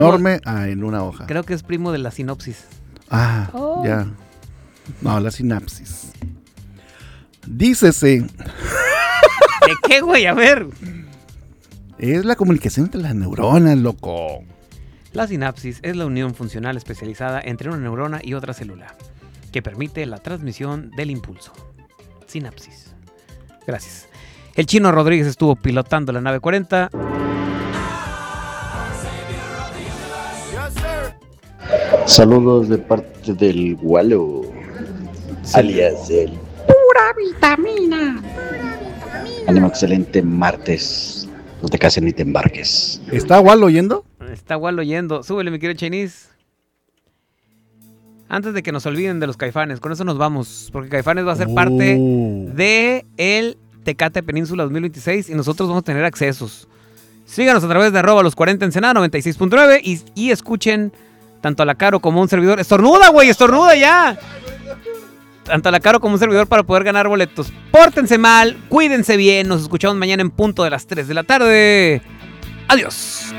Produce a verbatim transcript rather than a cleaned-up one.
Enorme ah, en una hoja. Creo que es primo de la sinopsis. Ah, oh. ya. No, la sinapsis. Dícese. ¿De qué, güey? A ver. Es la comunicación entre las neuronas, loco. La sinapsis es la unión funcional especializada entre una neurona y otra célula, que permite la transmisión del impulso. Sinapsis. Gracias. El Chino Rodríguez estuvo pilotando la nave cuarenta. Saludos de parte del Wallo, sí. alias el Pura Vitamina. Ánimo, excelente martes. No te cases ni te embarques. ¿Está Wal oyendo? Está Wal oyendo. Súbele, mi querido Chinese. Antes de que nos olviden de los Caifanes, con eso nos vamos, porque Caifanes va a ser oh. parte de el Tecate Península dos mil veintiséis y nosotros vamos a tener accesos. Síganos a través de arroba los cuarenta Ensenada noventa y seis punto nueve y, y escuchen tanto a la Caro como a un servidor. ¡Estornuda, güey! ¡Estornuda ya! Tanto a la Caro como a un servidor para poder ganar boletos. Pórtense mal, cuídense bien. Nos escuchamos mañana en punto de las tres de la tarde. Adiós.